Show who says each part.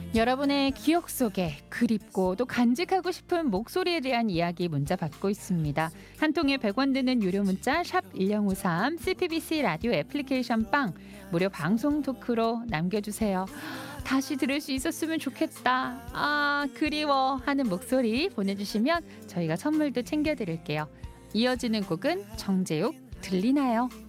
Speaker 1: 여러분의 기억 속에 그립고 또 간직하고 싶은 목소리에 대한 이야기 문자 받고 있습니다. 한 통에 100원 드는 유료 문자 샵 1053 CTBC 라디오 애플리케이션 빵 무료 방송 토크로 남겨주세요. 다시 들을 수 있었으면 좋겠다. 아 그리워 하는 목소리 보내주시면 저희가 선물도 챙겨드릴게요. 이어지는 곡은 정재욱 들리나요?